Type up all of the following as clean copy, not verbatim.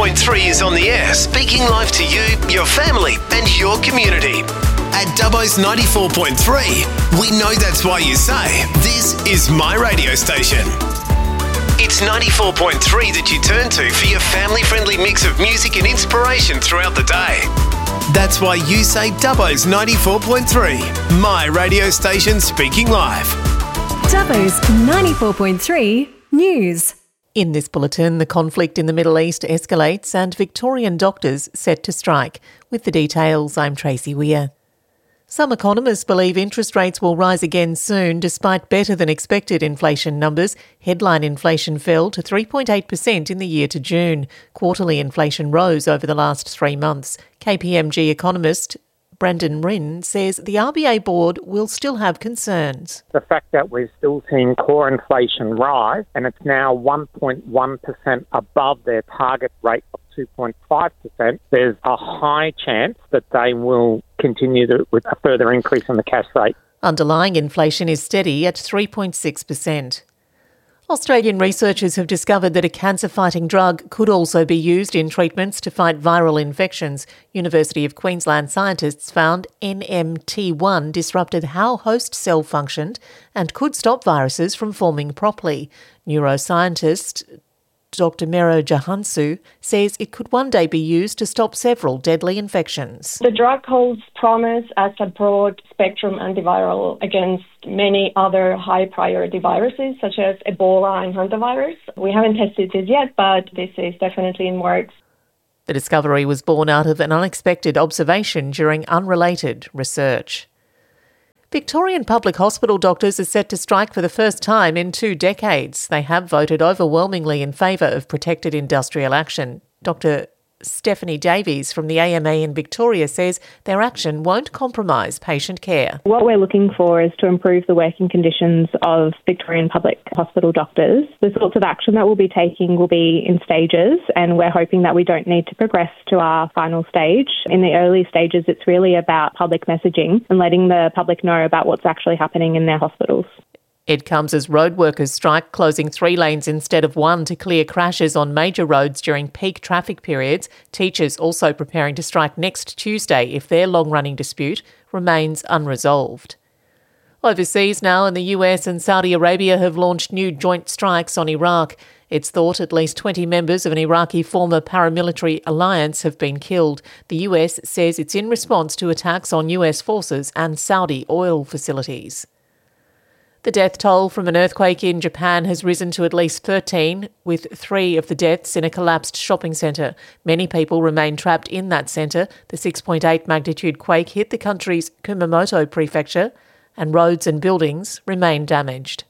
94.3 is on the air, speaking live to you, your family and your community. At Dubbo's 94.3, we know that's why you say, this is my radio station. It's 94.3 that you turn to for your family-friendly mix of music and inspiration throughout the day. That's why you say Dubbo's 94.3, my radio station speaking live. Dubbo's 94.3 News. In this bulletin, the conflict in the Middle East escalates and Victorian doctors set to strike. With the details, I'm Tracy Weir. Some economists believe interest rates will rise again soon despite better than expected inflation numbers. Headline inflation fell to 3.8% in the year to June. Quarterly inflation rose over the last 3 months. KPMG economist Brendan Rinn says the RBA board will still have concerns. The fact that we're still seeing core inflation rise and it's now 1.1% above their target rate of 2.5%, there's a high chance that they will continue with a further increase in the cash rate. Underlying inflation is steady at 3.6%. Australian researchers have discovered that a cancer-fighting drug could also be used in treatments to fight viral infections. University of Queensland scientists found NMT1 disrupted how host cell functioned and could stop viruses from forming properly. Neuroscientist Dr. Mero Jahansu says it could one day be used to stop several deadly infections. The drug holds promise as a broad-spectrum antiviral against many other high-priority viruses, such as Ebola and hantavirus. We haven't tested this yet, but this is definitely in works. The discovery was born out of an unexpected observation during unrelated research. Victorian public hospital doctors are set to strike for the first time in 2 decades. They have voted overwhelmingly in favour of protected industrial action. Dr. Stephanie Davies from the AMA in Victoria says their action won't compromise patient care. What we're looking for is to improve the working conditions of Victorian public hospital doctors. The sorts of action that we'll be taking will be in stages, and we're hoping that we don't need to progress to our final stage. In the early stages, it's really about public messaging and letting the public know about what's actually happening in their hospitals. It comes as road workers strike, closing 3 lanes instead of 1 to clear crashes on major roads during peak traffic periods. Teachers also preparing to strike next Tuesday if their long-running dispute remains unresolved. Overseas now, in the US and Saudi Arabia have launched new joint strikes on Iraq. It's thought at least 20 members of an Iraqi former paramilitary alliance have been killed. The US says it's in response to attacks on US forces and Saudi oil facilities. The death toll from an earthquake in Japan has risen to at least 13, with 3 of the deaths in a collapsed shopping centre. Many people remain trapped in that centre. The 6.8 magnitude quake hit the country's Kumamoto prefecture, and roads and buildings remain damaged.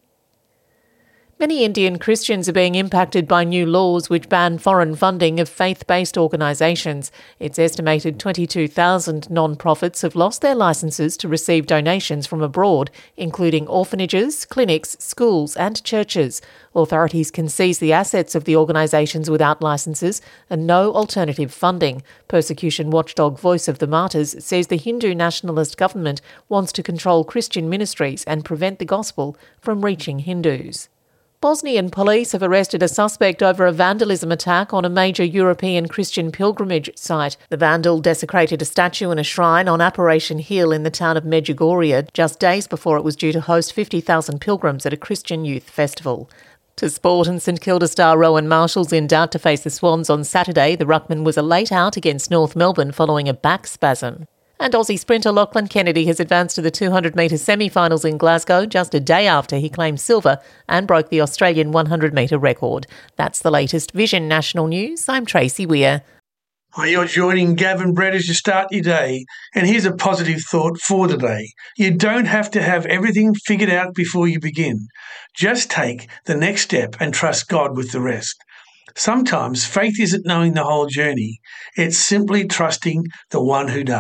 Many Indian Christians are being impacted by new laws which ban foreign funding of faith-based organisations. It's estimated 22,000 non-profits have lost their licences to receive donations from abroad, including orphanages, clinics, schools and churches. Authorities can seize the assets of the organisations without licences and no alternative funding. Persecution watchdog Voice of the Martyrs says the Hindu nationalist government wants to control Christian ministries and prevent the gospel from reaching Hindus. Bosnian police have arrested a suspect over a vandalism attack on a major European Christian pilgrimage site. The vandal desecrated a statue and a shrine on Apparition Hill in the town of Medjugorje just days before it was due to host 50,000 pilgrims at a Christian youth festival. To sport, and St Kilda star Rowan Marshall's in doubt to face the Swans on Saturday. The ruckman was a late out against North Melbourne following a back spasm. And Aussie sprinter Lachlan Kennedy has advanced to the 200-metre semi-finals in Glasgow just a day after he claimed silver and broke the Australian 100-metre record. That's the latest Vision National News. I'm Tracy Weir. Hi, you're joining Gavin Brett as you start your day. And here's a positive thought for today. You don't have to have everything figured out before you begin. Just take the next step and trust God with the rest. Sometimes faith isn't knowing the whole journey. It's simply trusting the one who does.